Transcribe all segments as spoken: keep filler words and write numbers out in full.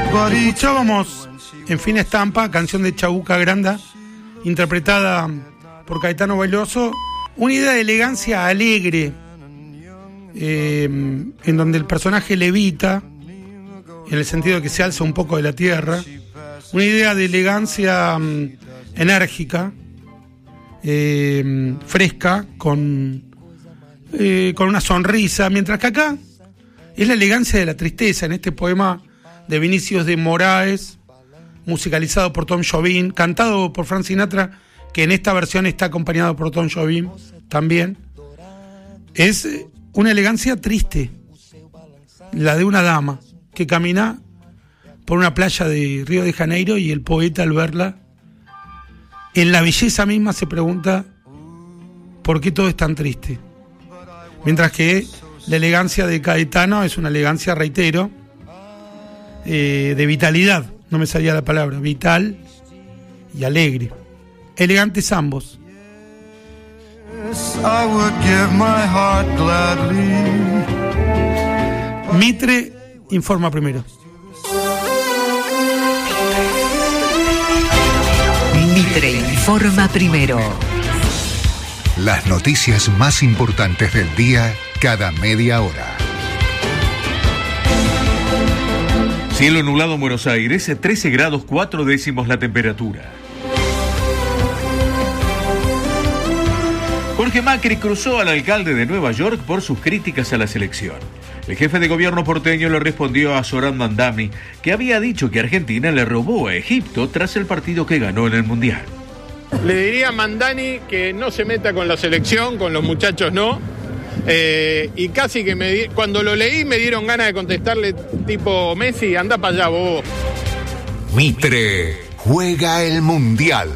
Escuchábamos En Fina Estampa, canción de Chabuca Granda, interpretada por Caetano Veloso, una idea de elegancia alegre, eh, en donde el personaje levita, en el sentido de que se alza un poco de la tierra, una idea de elegancia um, enérgica, eh, fresca, con, eh, con una sonrisa, mientras que acá es la elegancia de la tristeza, en este poema de Vinicius de Moraes, musicalizado por Tom Jobim, cantado por Frank Sinatra, que en esta versión está acompañado por Tom Jobim también. Es una elegancia triste, la de una dama que camina por una playa de Río de Janeiro, y el poeta, al verla, en la belleza misma, se pregunta por qué todo es tan triste. Mientras que la elegancia de Caetano es una elegancia, reitero, eh, de vitalidad, no me salía la palabra, vital y alegre. Elegantes ambos. Mitre informa primero. Mitre informa primero. Las noticias más importantes del día cada media hora. Cielo nublado en Buenos Aires, trece grados cuatro décimos la temperatura. Jorge Macri cruzó al alcalde de Nueva York por sus críticas a la selección. El jefe de gobierno porteño le respondió a Zoran Mandami, que había dicho que Argentina le robó a Egipto tras el partido que ganó en el Mundial. Le diría a Mandani que no se meta con la selección, con los muchachos no. Eh, y casi que me di- cuando lo leí me dieron ganas de contestarle tipo Messi, anda para allá vos. Mitre juega el Mundial.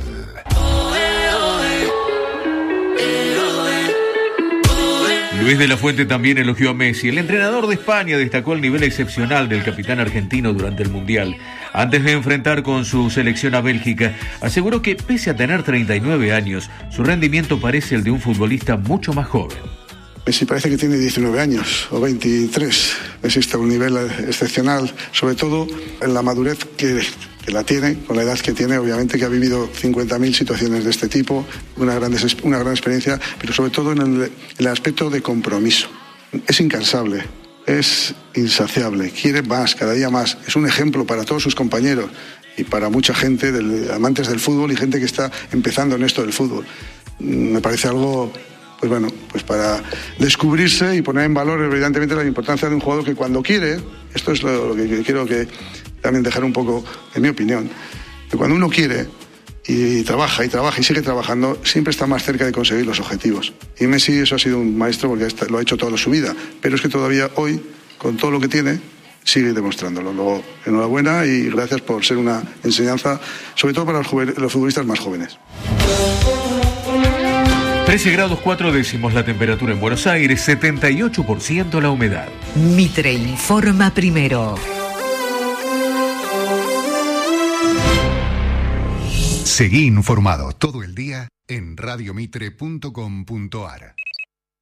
Luis de la Fuente también elogió a Messi. El entrenador de España destacó el nivel excepcional del capitán argentino durante el Mundial. Antes de enfrentar con su selección a Bélgica, aseguró que pese a tener treinta y nueve años, su rendimiento parece el de un futbolista mucho más joven. Messi parece que tiene diecinueve años o veintitrés. Messi está a un nivel excepcional, sobre todo en la madurez que, que la tiene, con la edad que tiene, obviamente que ha vivido cincuenta mil situaciones de este tipo, una gran, una gran experiencia, pero sobre todo en el, en el aspecto de compromiso. Es incansable, es insaciable, quiere más, cada día más. Es un ejemplo para todos sus compañeros y para mucha gente, del, amantes del fútbol y gente que está empezando en esto del fútbol. Me parece algo... Pues bueno, pues para descubrirse y poner en valor evidentemente la importancia de un jugador que cuando quiere, esto es lo, lo que quiero que también dejar un poco, en mi opinión, que cuando uno quiere y trabaja y trabaja y sigue trabajando, siempre está más cerca de conseguir los objetivos. Y Messi eso ha sido un maestro porque lo ha hecho toda su vida, pero es que todavía hoy, con todo lo que tiene, sigue demostrándolo. Luego, enhorabuena y gracias por ser una enseñanza, sobre todo para los, joven, los futbolistas más jóvenes. trece grados cuatro décimos la temperatura en Buenos Aires, setenta y ocho por ciento la humedad. Mitre informa primero. Seguí informado todo el día en radiomitre punto com punto ar.